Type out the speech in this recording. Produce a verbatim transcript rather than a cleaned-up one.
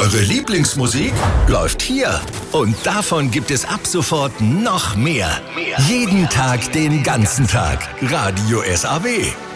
Eure Lieblingsmusik läuft hier. Und davon gibt es ab sofort noch mehr. Jeden Tag, den ganzen Tag. Radio S A W.